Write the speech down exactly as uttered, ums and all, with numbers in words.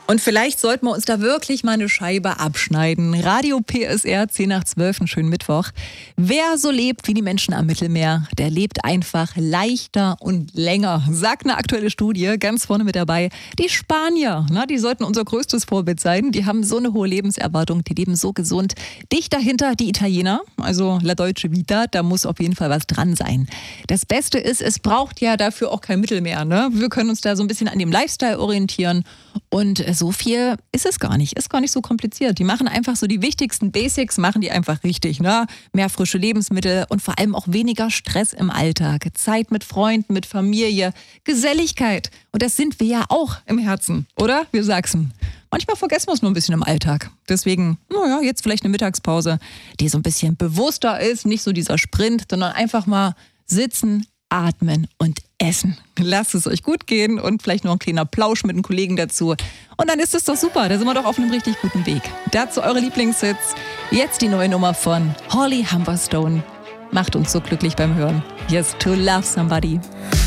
Und vielleicht sollten wir uns da wirklich mal eine Scheibe abschneiden. Radio P S R, zehn nach zwölf, einen schönen Mittwoch. Wer so lebt wie die Menschen am Mittelmeer, der lebt einfach leichter und länger, sagt eine aktuelle Studie, ganz vorne mit dabei. Die Spanier, na, die sollten unser größtes Vorbild sein. Die haben so eine hohe Lebenserwartung, die leben so gesund. Dicht dahinter die Italiener, also La Dolce Vita, da muss auf jeden Fall was dran sein. Das Beste ist, es braucht ja dafür auch kein Mittelmeer. Ne? Wir können uns da so ein bisschen an dem Lifestyle orientieren. Und so viel ist es gar nicht, ist gar nicht so kompliziert. Die machen einfach so die wichtigsten Basics, machen die einfach richtig. Ne? Mehr frische Lebensmittel und vor allem auch weniger Stress im Alltag. Zeit mit Freunden, mit Familie, Geselligkeit. Und das sind wir ja auch im Herzen, oder? Wir Sachsen. Manchmal vergessen wir es nur ein bisschen im Alltag. Deswegen, naja, jetzt vielleicht eine Mittagspause, die so ein bisschen bewusster ist, nicht so dieser Sprint, sondern einfach mal sitzen, atmen und essen. Lasst es euch gut gehen und vielleicht noch ein kleiner Plausch mit den Kollegen dazu. Und dann ist es doch super, da sind wir doch auf einem richtig guten Weg. Dazu eure Lieblingshits. Jetzt die neue Nummer von Holly Humberstone. Macht uns so glücklich beim Hören. Yes, to love somebody.